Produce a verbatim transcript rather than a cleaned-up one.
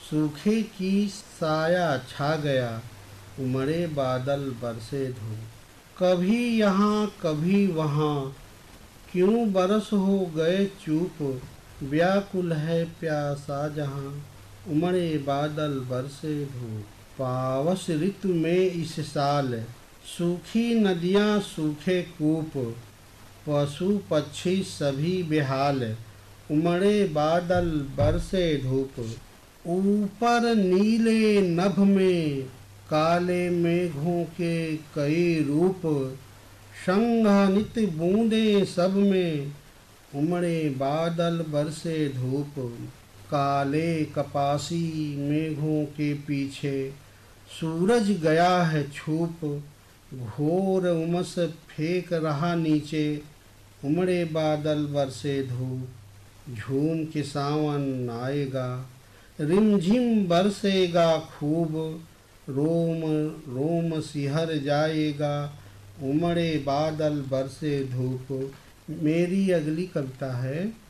सूखे की साया छा गया, उमड़े बादल बरसे धूप। कभी यहाँ कभी वहाँ, क्यों बरस हो गए चूप। व्याकुल है प्यासा जहाँ, उमड़े बादल बरसे धूप। पावस ऋतु में इस साल, सूखी नदियाँ सूखे कूप। पशु पक्षी सभी बेहाल, उमड़े बादल बरसे धूप। ऊपर नीले नभ में, काले मेघों के कई रूप। संघनित बूंदे सब में, उमड़े बादल बरसे धूप। काले कपासी मेघों के पीछे, सूरज गया है छुप। घोर उमस फेंक रहा नीचे, उमड़े बादल बरसे धूप। झूम के सावन आएगा, रिमझिम बरसेगा खूब। रोम रोम सिहर जाएगा, उमड़े बादल बरसे धूप। मेरी अगली कविता है